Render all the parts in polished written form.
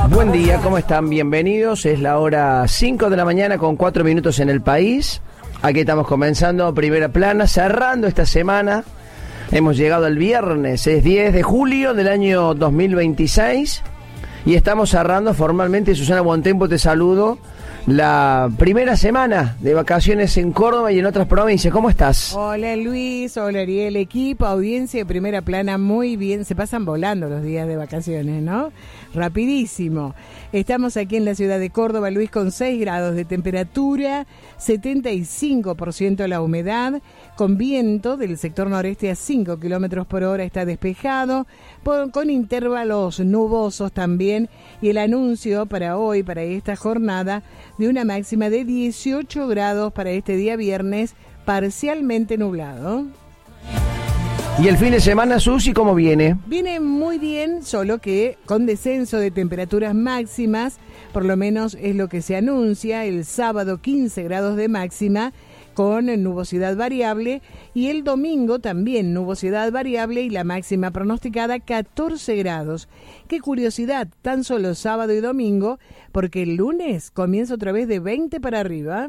Buen día, ¿cómo están? Bienvenidos. Es la hora 5 de la mañana con 4 minutos en el país. Aquí estamos comenzando Primera Plana, cerrando esta semana. Hemos llegado al viernes, es 10 de julio del año 2026 y estamos cerrando formalmente. Susana Buontempo, te saludo. La primera semana de vacaciones en Córdoba y en otras provincias. ¿Cómo estás? Hola Luis, hola Ariel, equipo, audiencia de Primera Plana, muy bien. Se pasan volando los días de vacaciones, ¿no? Rapidísimo. Estamos aquí en la ciudad de Córdoba, Luis, con 6 grados de temperatura, 75% la humedad, con viento del sector noreste a 5 kilómetros por hora, está despejado, con intervalos nubosos también, y el anuncio para hoy, para esta jornada, de una máxima de 18 grados para este día viernes, parcialmente nublado. ¿Y el fin de semana, Susi, cómo viene? Viene muy bien, solo que con descenso de temperaturas máximas, por lo menos es lo que se anuncia. El sábado 15 grados de máxima con nubosidad variable, y el domingo también nubosidad variable y la máxima pronosticada 14 grados. Qué curiosidad, tan solo sábado y domingo, porque el lunes comienza otra vez de 20 para arriba.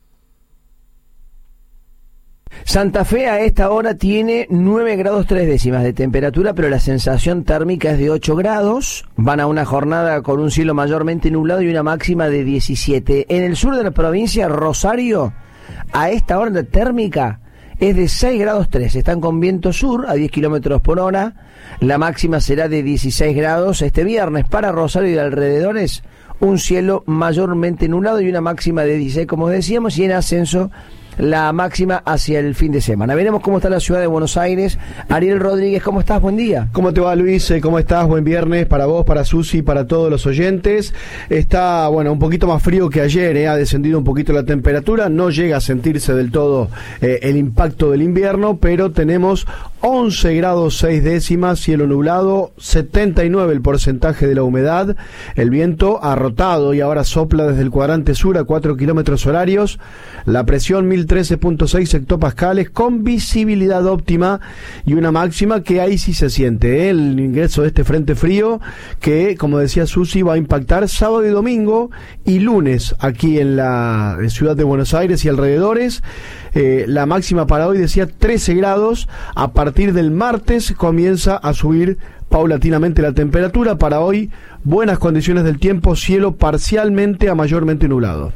Santa Fe a esta hora tiene 9 grados 3 décimas de temperatura, pero la sensación térmica es de 8 grados. Van a una jornada con un cielo mayormente nublado y una máxima de 17. En el sur de la provincia, Rosario, a esta hora la térmica es de 6 grados 3. Están con viento sur a 10 kilómetros por hora. La máxima será de 16 grados. Este viernes para Rosario y de alrededores, un cielo mayormente nublado y una máxima de 16, como decíamos, y en ascenso la máxima hacia el fin de semana. Veremos cómo está la ciudad de Buenos Aires. Ariel Rodríguez, ¿cómo estás? Buen día. ¿Cómo te va, Luis? ¿Cómo estás? Buen viernes para vos, para Susi, para todos los oyentes. Está, bueno, un poquito más frío que ayer, ha descendido un poquito la temperatura, no llega a sentirse del todo el impacto del invierno, pero tenemos 11 grados 6 décimas, cielo nublado, 79 el porcentaje de la humedad, el viento ha rotado y ahora sopla desde el cuadrante sur a 4 kilómetros horarios, la presión 1013.6 hectopascales con visibilidad óptima y una máxima que ahí sí se siente, el ingreso de este frente frío que, como decía Susi, va a impactar sábado y domingo y lunes aquí en la ciudad de Buenos Aires y alrededores. La máxima para hoy decía 13 grados, a partir del martes comienza a subir paulatinamente la temperatura. Para hoy, buenas condiciones del tiempo, cielo parcialmente a mayormente nublado.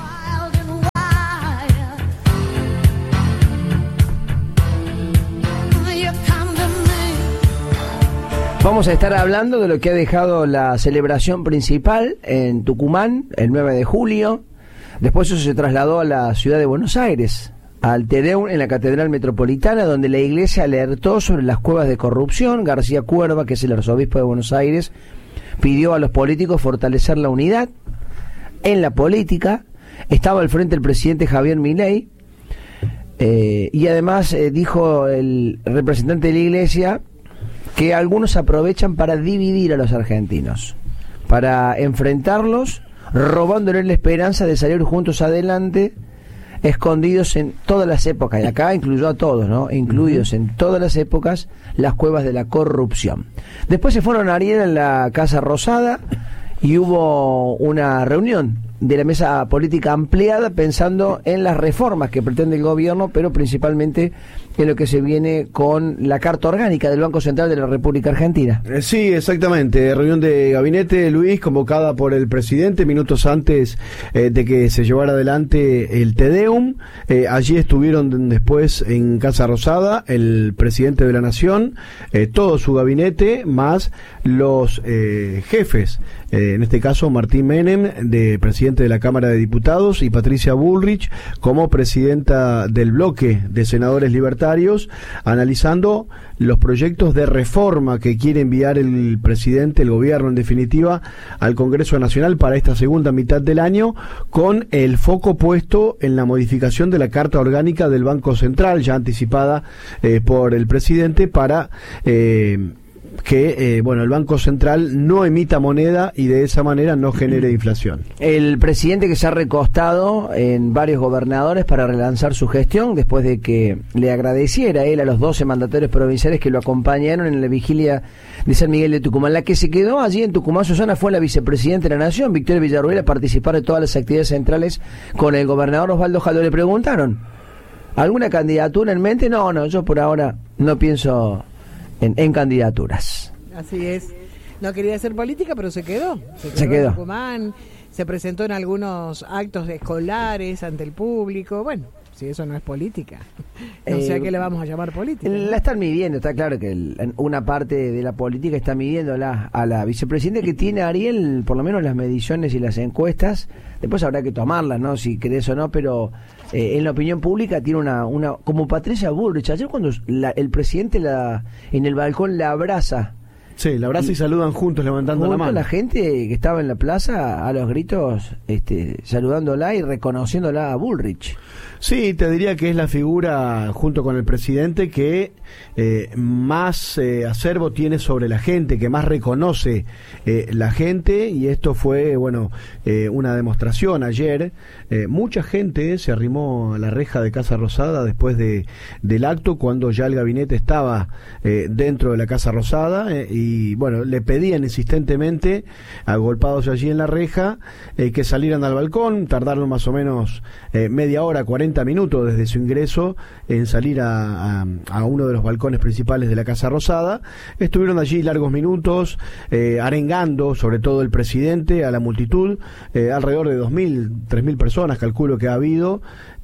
Vamos a estar hablando de lo que ha dejado la celebración principal en Tucumán, el 9 de julio. Después eso se trasladó a la ciudad de Buenos Aires, al Te Deum en la Catedral Metropolitana, donde la iglesia alertó sobre las cuevas de corrupción. García Cuerva, que es el arzobispo de Buenos Aires, pidió a los políticos fortalecer la unidad en la política. Estaba al frente el presidente Javier Milei, y además dijo el representante de la iglesia que algunos aprovechan para dividir a los argentinos, para enfrentarlos, robándoles la esperanza de salir juntos adelante, escondidos en todas las épocas, y acá incluyó a todos, ¿no? Incluidos en todas las épocas, las cuevas de la corrupción. Después se fueron a Ariel en la Casa Rosada y hubo una reunión de la mesa política ampliada pensando en las reformas que pretende el gobierno, pero principalmente en lo que se viene con la Carta Orgánica del Banco Central de la República Argentina. Sí, exactamente, reunión de gabinete, Luis, convocada por el presidente minutos antes de que se llevara adelante el Te Deum. Allí estuvieron después en Casa Rosada el presidente de la Nación, todo su gabinete, más los jefes, en este caso Martín Menem, de presidente de la Cámara de Diputados, y Patricia Bullrich como presidenta del bloque de senadores libertarios, analizando los proyectos de reforma que quiere enviar el presidente, el gobierno en definitiva, al Congreso Nacional para esta segunda mitad del año, con el foco puesto en la modificación de la Carta Orgánica del Banco Central, ya anticipada por el presidente, para que bueno, el Banco Central no emita moneda y de esa manera no genere inflación. El presidente que se ha recostado en varios gobernadores para relanzar su gestión, después de que le agradeciera él a los 12 mandatarios provinciales que lo acompañaron en la vigilia de San Miguel de Tucumán. La que se quedó allí en Tucumán, Susana, fue la vicepresidenta de la Nación, Victoria Villarruel, a participar de todas las actividades centrales con el gobernador Osvaldo Jaldo. Le preguntaron, ¿alguna candidatura en mente? No, yo por ahora no pienso en candidaturas. Así es. No quería hacer política, pero se quedó. Se quedó. En Tucumán, se presentó en algunos actos escolares ante el público. Bueno, si eso no es política, no sé a qué le vamos a llamar política. La están midiendo, está claro que una parte de la política está midiéndola a la vicepresidenta que tiene Ariel, por lo menos las mediciones y las encuestas. Después habrá que tomarlas, ¿no? Si crees o no, pero en la opinión pública tiene una como Patricia Bullrich. Ayer cuando el presidente en el balcón la abraza. Sí, la abraza y saludan juntos levantando la mano. La gente que estaba en la plaza a los gritos saludándola y reconociéndola a Bullrich. Sí, te diría que es la figura, junto con el presidente, que más acervo tiene sobre la gente, que más reconoce la gente, y esto fue, bueno, una demostración ayer. Mucha gente se arrimó a la reja de Casa Rosada después del acto, cuando ya el gabinete estaba dentro de la Casa Rosada, y bueno, le pedían insistentemente, agolpados allí en la reja, que salieran al balcón. Tardaron más o menos media hora, 40 minutos desde su ingreso en salir a uno de los balcones principales de la Casa Rosada. Estuvieron allí largos minutos, arengando sobre todo el presidente a la multitud, alrededor de 2.000, 3.000 personas calculo que ha habido,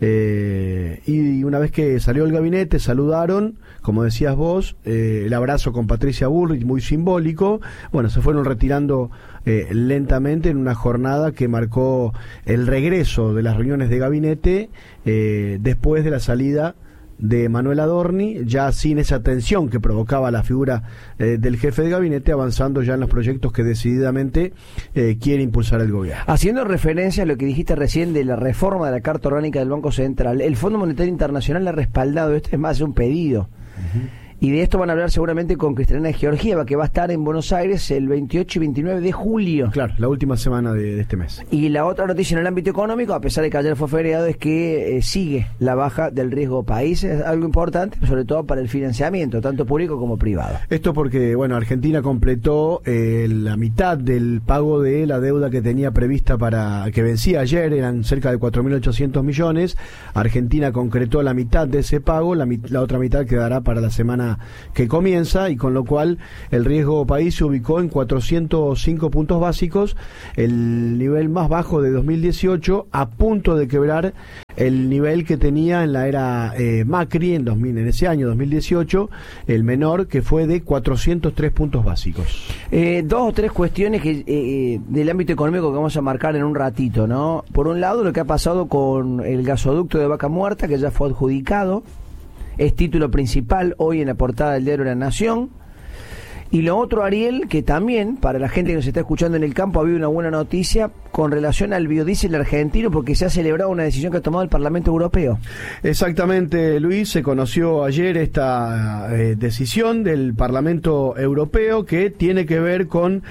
y una vez que salió el gabinete saludaron, como decías vos, el abrazo con Patricia Bullrich, muy simbólico. Bueno, se fueron retirando lentamente en una jornada que marcó el regreso de las reuniones de gabinete después de la salida de Manuel Adorni, ya sin esa tensión que provocaba la figura del jefe de gabinete, avanzando ya en los proyectos que decididamente quiere impulsar el gobierno. Haciendo referencia a lo que dijiste recién de la reforma de la Carta Orgánica del Banco Central, el Fondo Monetario Internacional ha respaldado esto, es más, un pedido. Y de esto van a hablar seguramente con Cristalina Georgieva, que va a estar en Buenos Aires el 28 y 29 de julio. Claro, la última semana de este mes. Y la otra noticia en el ámbito económico, a pesar de que ayer fue feriado, es que sigue la baja del riesgo país. Es algo importante, sobre todo para el financiamiento, tanto público como privado. Esto porque, bueno, Argentina completó la mitad del pago de la deuda que tenía prevista para que vencía ayer, eran cerca de 4.800 millones. Argentina concretó la mitad de ese pago, la otra mitad quedará para la semana que comienza, y con lo cual el riesgo país se ubicó en 405 puntos básicos, el nivel más bajo de 2018, a punto de quebrar el nivel que tenía en la era Macri en ese año 2018, el menor, que fue de 403 puntos básicos. Dos o tres cuestiones del ámbito económico que vamos a marcar en un ratito, ¿no? Por un lado, lo que ha pasado con el gasoducto de Vaca Muerta, que ya fue adjudicado, es título principal hoy en la portada del diario La Nación. Y lo otro, Ariel, que también para la gente que nos está escuchando en el campo ha habido una buena noticia con relación al biodiesel argentino, porque se ha celebrado una decisión que ha tomado el Parlamento Europeo. Exactamente, Luis, se conoció ayer esta decisión del Parlamento Europeo, que tiene que ver con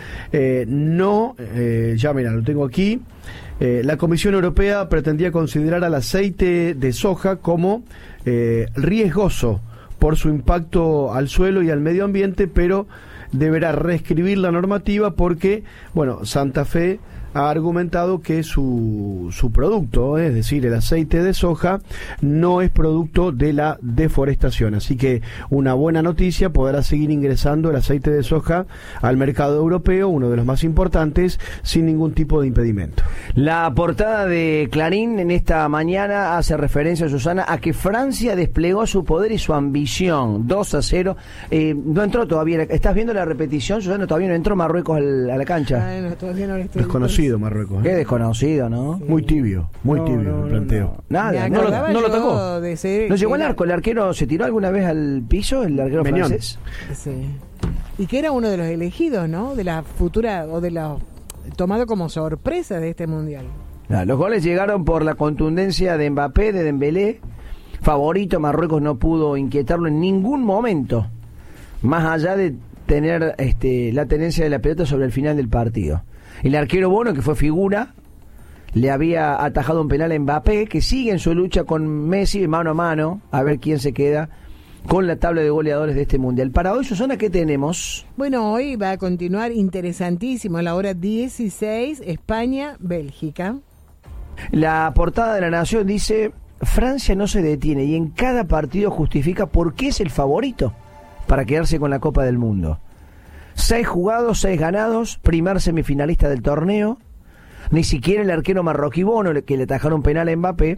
ya mira, lo tengo aquí. La Comisión Europea pretendía considerar al aceite de soja como riesgoso por su impacto al suelo y al medio ambiente, pero deberá reescribir la normativa porque, bueno, Santa Fe ha argumentado que su producto, es decir, el aceite de soja, no es producto de la deforestación. Así que una buena noticia, podrá seguir ingresando el aceite de soja al mercado europeo, uno de los más importantes, sin ningún tipo de impedimento. La portada de Clarín en esta mañana hace referencia, Susana, a que Francia desplegó su poder y su ambición, 2-0. No entró todavía, ¿estás viendo la repetición, Susana? Todavía no entró Marruecos a la cancha. No, todavía no estoy. Desconocido Marruecos. Qué desconocido, ¿no? Muy tibio el planteo. Nada, no lo tocó. ¿No llegó al arco? ¿El arquero se tiró alguna vez al piso, el arquero Meñón. francés? Sí. Y que era uno de los elegidos, ¿no? De la futura, o de la tomado como sorpresa de este mundial. Los goles llegaron por la contundencia de Mbappé, de Dembélé. Favorito, Marruecos no pudo inquietarlo en ningún momento, más allá de tener la tenencia de la pelota sobre el final del partido. El arquero Bono, que fue figura, le había atajado un penal a Mbappé, que sigue en su lucha con Messi mano a mano, a ver quién se queda con la tabla de goleadores de este mundial. Para hoy, Susana, ¿qué tenemos? Bueno, hoy va a continuar interesantísimo a la hora 16, España-Bélgica. La portada de La Nación dice: Francia no se detiene y en cada partido justifica por qué es el favorito para quedarse con la Copa del Mundo. 6 jugados, 6 ganados, primer semifinalista del torneo. Ni siquiera el arquero marroquí Bono, que le atajaron penal a Mbappé,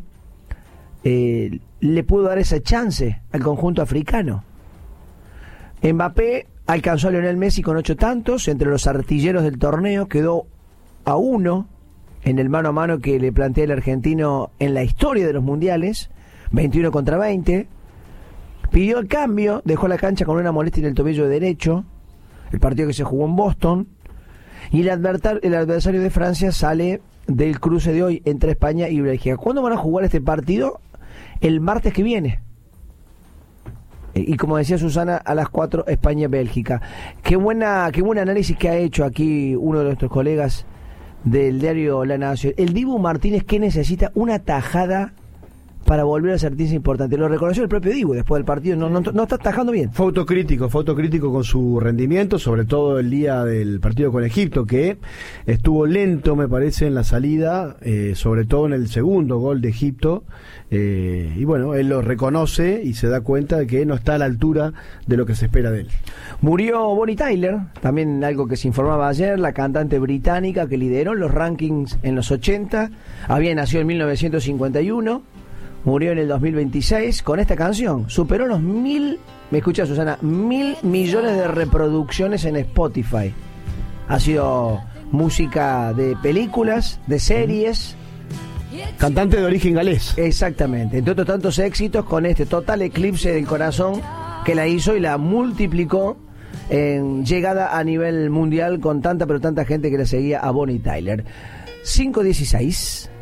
le pudo dar esa chance al conjunto africano. Mbappé alcanzó a Lionel Messi con 8 tantos, entre los artilleros del torneo, quedó a 1 en el mano a mano que le plantea el argentino en la historia de los mundiales, 21 contra 20. Pidió el cambio, dejó la cancha con una molestia en el tobillo derecho, el partido que se jugó en Boston, y el adversario de Francia sale del cruce de hoy entre España y Bélgica. ¿Cuándo van a jugar este partido? El martes que viene. Y como decía Susana, a las 4, España-Bélgica. Qué buen análisis que ha hecho aquí uno de nuestros colegas del diario La Nación. El Dibu Martínez, que necesita una tajada para volver a sentirse importante. Lo reconoció el propio Dibu después del partido. No está atajando bien. Fue autocrítico con su rendimiento, sobre todo el día del partido con Egipto, que estuvo lento, me parece, en la salida, sobre todo en el segundo gol de Egipto. Y bueno, él lo reconoce y se da cuenta de que no está a la altura de lo que se espera de él. Murió Bonnie Tyler, también algo que se informaba ayer, la cantante británica que lideró los rankings en los 80, había nacido en 1951, murió en el 2026 con esta canción, superó los 1.000, me escucha Susana, 1.000 millones de reproducciones en Spotify. Ha sido música de películas, de series. Cantante de origen galés. Exactamente, entre otros tantos éxitos, con este total eclipse del corazón que la hizo y la multiplicó en llegada a nivel mundial con tanta pero tanta gente que le seguía a Bonnie Tyler. 5:16.